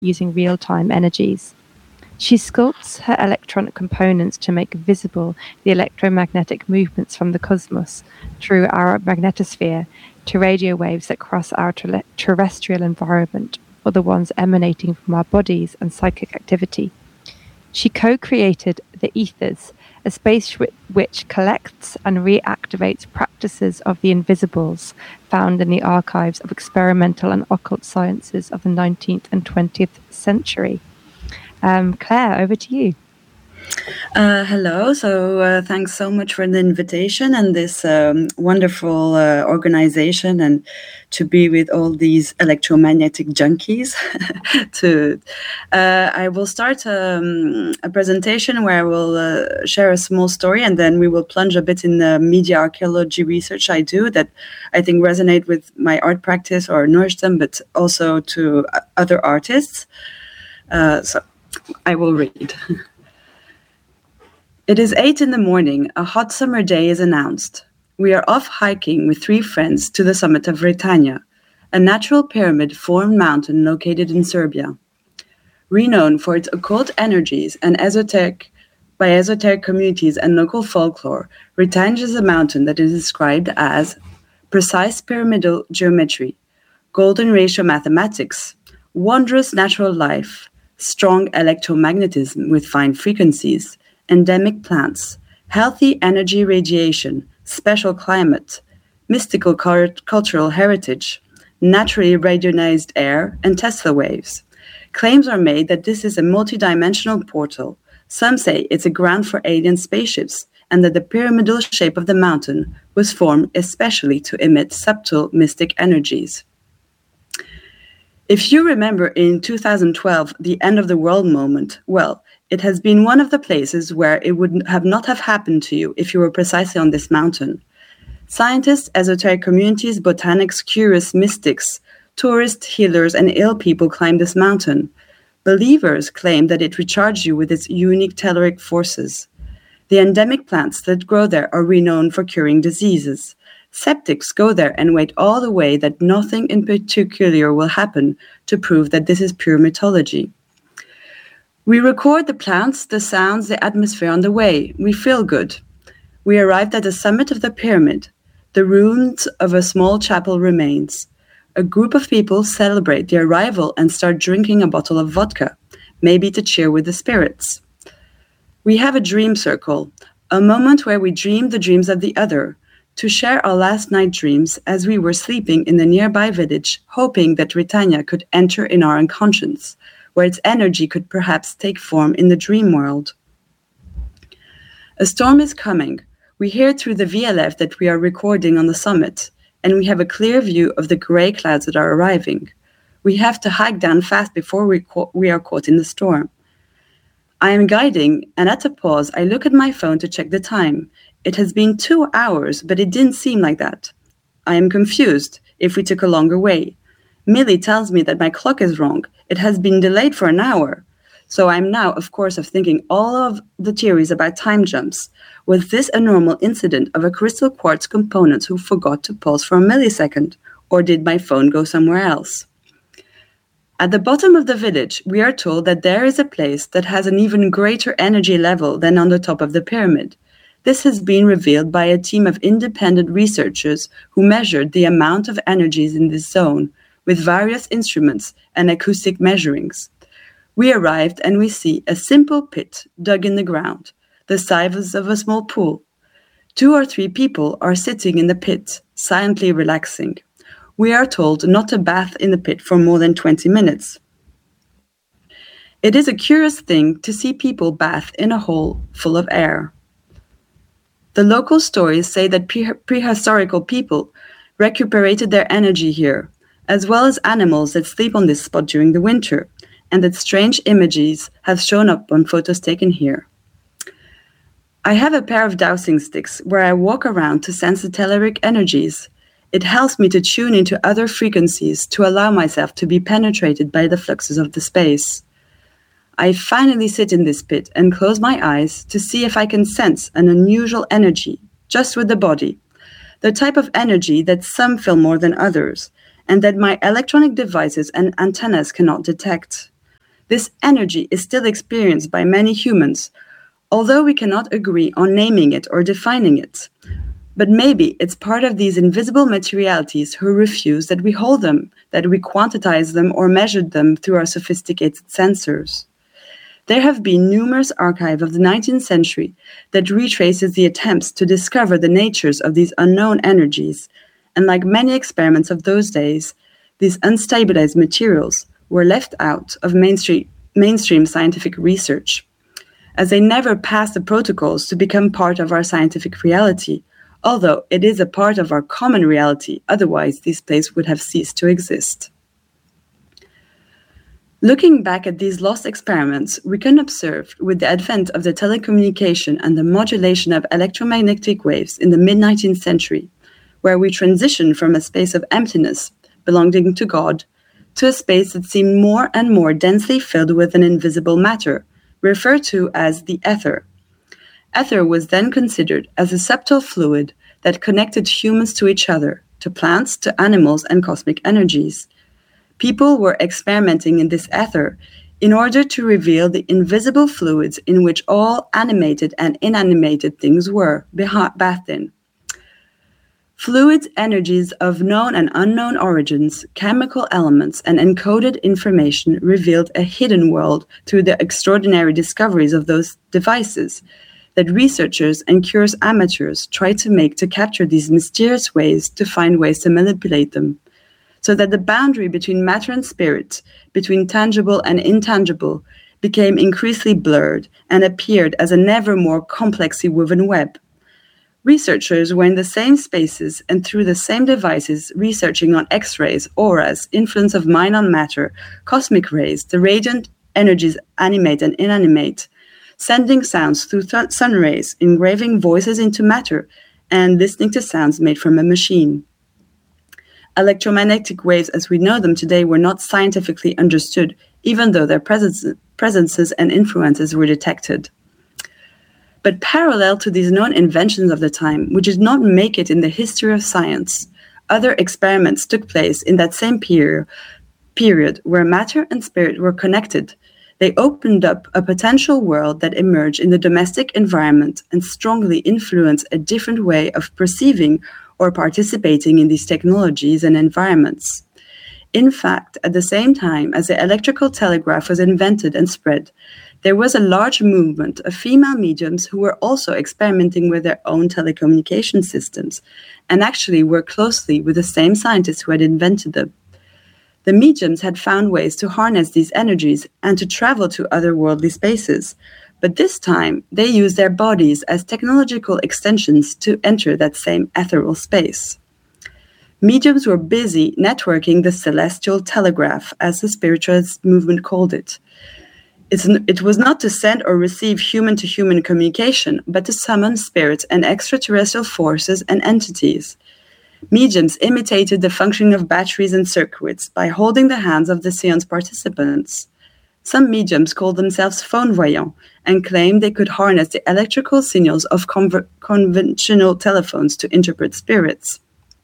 using real-time energies. She sculpts her electronic components to make visible the electromagnetic movements from the cosmos through our magnetosphere to radio waves that cross our terrestrial environment, or the ones emanating from our bodies and psychic activity. She co-created the Ethers, a space which collects and reactivates practices of the invisibles found in the archives of experimental and occult sciences of the 19th and 20th century. Claire, over to you. Hello. So thanks so much for the invitation and this wonderful organization, and to be with all these electromagnetic junkies. I will start a presentation where I will share a small story, and then we will plunge a bit in the media archaeology research I do that I think resonate with my art practice or nourish them, but also to other artists. So I will read. It is 8 a.m. A hot summer day is announced. We are off hiking with 3 friends to the summit of Vretanja, a natural pyramid-formed mountain located in Serbia. Renowned for its occult energies and esoteric communities and local folklore, Vretanja is a mountain that is described as precise pyramidal geometry, golden ratio mathematics, wondrous natural life, strong electromagnetism with fine frequencies, endemic plants, healthy energy radiation, special climate, mystical cultural heritage, naturally radionized air, and Tesla waves. Claims are made that this is a multidimensional portal. Some say it's a ground for alien spaceships, and that the pyramidal shape of the mountain was formed especially to emit subtle mystic energies. If you remember in 2012, the end of the world moment, well, it has been one of the places where it would not have happened to you if you were precisely on this mountain. Scientists, esoteric communities, botanics, curious mystics, tourists, healers, and ill people climb this mountain. Believers claim that it recharges you with its unique telluric forces. The endemic plants that grow there are renowned for curing diseases. Skeptics go there and wait all the way that nothing in particular will happen to prove that this is pure mythology. We record the plants, the sounds, the atmosphere on the way. We feel good. We arrived at the summit of the pyramid. The ruins of a small chapel remains. A group of people celebrate the arrival and start drinking a bottle of vodka, maybe to cheer with the spirits. We have a dream circle, a moment where we dream the dreams of the other, to share our last night dreams as we were sleeping in the nearby village, hoping that Vretanja could enter in our unconscious, where its energy could perhaps take form in the dream world. A storm is coming. We hear through the VLF that we are recording on the summit, and we have a clear view of the gray clouds that are arriving. We have to hike down fast before we are caught in the storm. I am guiding, and at a pause, I look at my phone to check the time. It has been 2 hours, but it didn't seem like that. I am confused if we took a longer way. Millie tells me that my clock is wrong. It has been delayed for an hour. So I'm now, of course, thinking all of the theories about time jumps. Was this a normal incident of a crystal quartz component who forgot to pause for a millisecond? Or did my phone go somewhere else? At the bottom of the village, we are told that there is a place that has an even greater energy level than on the top of the pyramid. This has been revealed by a team of independent researchers who measured the amount of energies in this zone with various instruments and acoustic measurings. We arrived and we see a simple pit dug in the ground, the size of a small pool. 2 or 3 people are sitting in the pit, silently relaxing. We are told not to bath in the pit for more than 20 minutes. It is a curious thing to see people bath in a hole full of air. The local stories say that prehistorical people recuperated their energy here, as well as animals that sleep on this spot during the winter, and that strange images have shown up on photos taken here. I have a pair of dowsing sticks where I walk around to sense the telluric energies. It helps me to tune into other frequencies to allow myself to be penetrated by the fluxes of the space. I finally sit in this pit and close my eyes to see if I can sense an unusual energy, just with the body, the type of energy that some feel more than others, and that my electronic devices and antennas cannot detect. This energy is still experienced by many humans, although we cannot agree on naming it or defining it. But maybe it's part of these invisible materialities who refuse that we hold them, that we quantize them or measure them through our sophisticated sensors. There have been numerous archives of the 19th century that retraces the attempts to discover the natures of these unknown energies, and like many experiments of those days, these unstabilized materials were left out of mainstream scientific research, as they never passed the protocols to become part of our scientific reality, although it is a part of our common reality, otherwise these places would have ceased to exist. Looking back at these lost experiments, we can observe, with the advent of the telecommunication and the modulation of electromagnetic waves in the mid-19th century, where we transitioned from a space of emptiness, belonging to God, to a space that seemed more and more densely filled with an invisible matter, referred to as the ether. Ether was then considered as a subtle fluid that connected humans to each other, to plants, to animals, and cosmic energies. People were experimenting in this ether in order to reveal the invisible fluids in which all animated and inanimated things were bathed in. Fluids, energies of known and unknown origins, chemical elements, and encoded information revealed a hidden world through the extraordinary discoveries of those devices that researchers and curious amateurs tried to make to capture these mysterious ways to find ways to manipulate them, so that the boundary between matter and spirit, between tangible and intangible, became increasingly blurred and appeared as a never more complexly woven web. Researchers were in the same spaces and through the same devices researching on X-rays, auras, influence of mind on matter, cosmic rays, the radiant energies animate and inanimate, sending sounds through sun rays, engraving voices into matter, and listening to sounds made from a machine. Electromagnetic waves as we know them today were not scientifically understood, even though their presences and influences were detected. But parallel to these known inventions of the time, which did not make it in the history of science, other experiments took place in that same period where matter and spirit were connected. They opened up a potential world that emerged in the domestic environment and strongly influenced a different way of perceiving or participating in these technologies and environments. In fact, at the same time as the electrical telegraph was invented and spread, there was a large movement of female mediums who were also experimenting with their own telecommunication systems and actually worked closely with the same scientists who had invented them. The mediums had found ways to harness these energies and to travel to otherworldly spaces, but this time they used their bodies as technological extensions to enter that same ethereal space. Mediums were busy networking the celestial telegraph, as the spiritualist movement called it. It was not to send or receive human-to-human communication, but to summon spirits and extraterrestrial forces and entities. Mediums imitated the functioning of batteries and circuits by holding the hands of the seance participants. Some mediums called themselves phone voyants and claimed they could harness the electrical signals of conventional telephones to interpret spirits.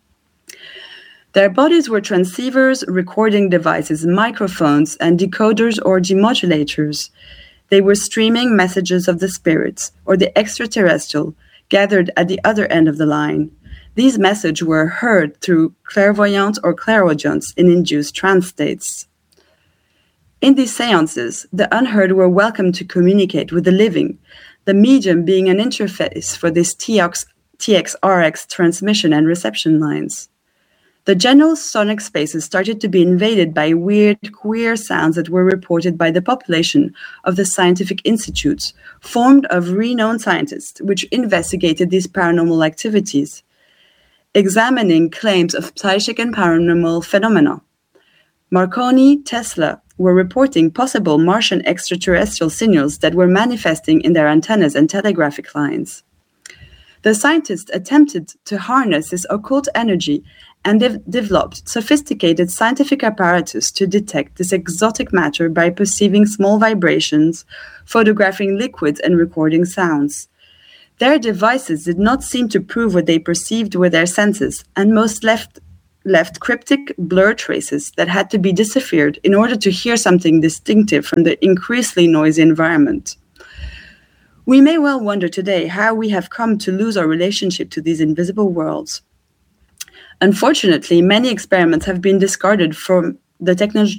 Their bodies were transceivers, recording devices, microphones, and decoders or demodulators. They were streaming messages of the spirits or the extraterrestrial gathered at the other end of the line. These messages were heard through clairvoyance or clairaudience in induced trance states. In these seances, the unheard were welcome to communicate with the living, the medium being an interface for these TX-RX transmission and reception lines. The general sonic spaces started to be invaded by weird, queer sounds that were reported by the population of the scientific institutes, formed of renowned scientists, which investigated these paranormal activities, examining claims of psychic and paranormal phenomena. Marconi, Tesla were reporting possible Martian extraterrestrial signals that were manifesting in their antennas and telegraphic lines. The scientists attempted to harness this occult energy and developed sophisticated scientific apparatus to detect this exotic matter by perceiving small vibrations, photographing liquids, and recording sounds. Their devices did not seem to prove what they perceived with their senses, and most left left cryptic blur traces that had to be deciphered in order to hear something distinctive from the increasingly noisy environment. We may well wonder today how we have come to lose our relationship to these invisible worlds. Unfortunately, many experiments have been discarded for the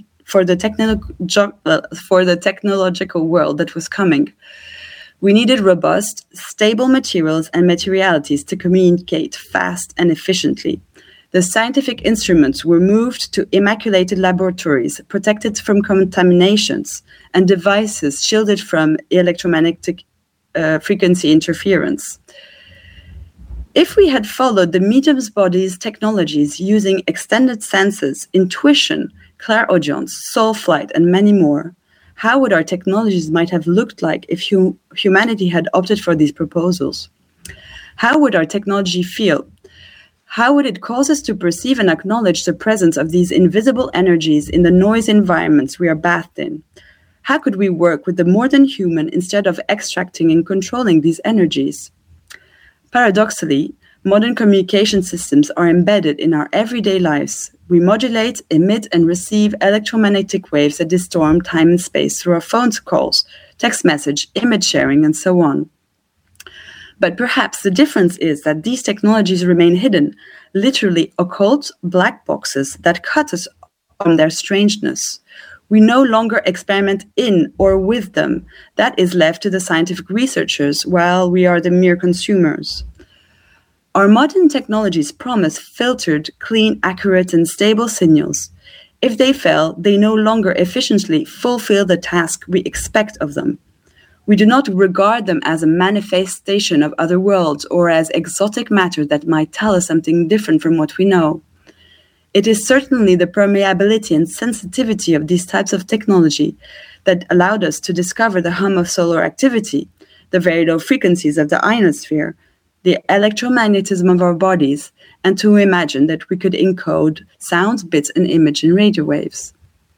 technological world that was coming. We needed robust, stable materials and materialities to communicate fast and efficiently. The scientific instruments were moved to immaculated laboratories, protected from contaminations, and devices shielded from electromagnetic frequency interference. If we had followed the medium's body's technologies using extended senses, intuition, clairaudience, soul flight, and many more, how would our technologies might have looked like if humanity had opted for these proposals? How would our technology feel? How would it cause us to perceive and acknowledge the presence of these invisible energies in the noise environments we are bathed in? How could we work with the more than human instead of extracting and controlling these energies? Paradoxically, modern communication systems are embedded in our everyday lives. We modulate, emit, and receive electromagnetic waves that distort time and space through our phone calls, text message, image sharing, and so on. But perhaps the difference is that these technologies remain hidden, literally occult black boxes that cut us on their strangeness. We no longer experiment in or with them. That is left to the scientific researchers, while we are the mere consumers. Our modern technologies promise filtered, clean, accurate, and stable signals. If they fail, they no longer efficiently fulfill the task we expect of them. We do not regard them as a manifestation of other worlds or as exotic matter that might tell us something different from what we know. It is certainly the permeability and sensitivity of these types of technology that allowed us to discover the hum of solar activity, the very low frequencies of the ionosphere, the electromagnetism of our bodies, and to imagine that we could encode sounds, bits, and image in radio waves.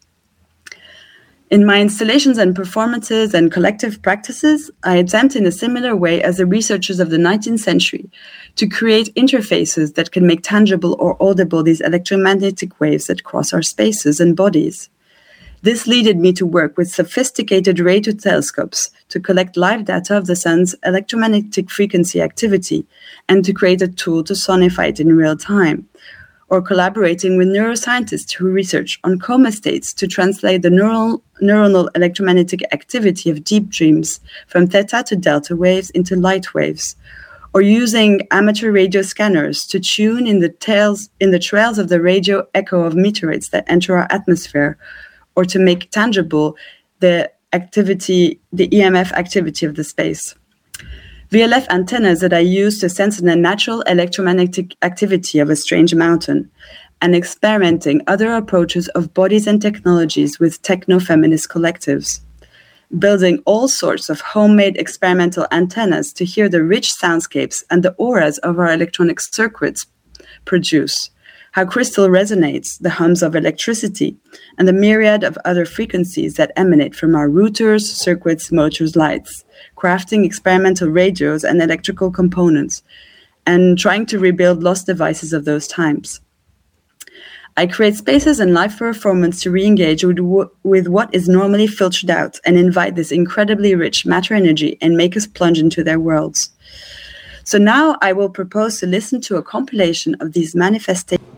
In my installations and performances and collective practices, I attempt in a similar way as the researchers of the 19th century to create interfaces that can make tangible or audible these electromagnetic waves that cross our spaces and bodies. This led me to work with sophisticated radio telescopes to collect live data of the sun's electromagnetic frequency activity and to create a tool to sonify it in real time, or collaborating with neuroscientists who research on coma states to translate the neuronal electromagnetic activity of deep dreams from theta to delta waves into light waves, or using amateur radio scanners to tune in the trails of the radio echo of meteorites that enter our atmosphere, or to make tangible the EMF activity of the space. VLF antennas that I use to sense the natural electromagnetic activity of a strange mountain, and experimenting other approaches of bodies and technologies with techno-feminist collectives. Building all sorts of homemade experimental antennas to hear the rich soundscapes and the auras of our electronic circuits produce, how crystal resonates, the hums of electricity, and the myriad of other frequencies that emanate from our routers, circuits, motors, lights, crafting experimental radios and electrical components, and trying to rebuild lost devices of those times. I create spaces and live performance to re-engage with what is normally filtered out and invite this incredibly rich matter energy and make us plunge into their worlds. So now I will propose to listen to a compilation of these manifestations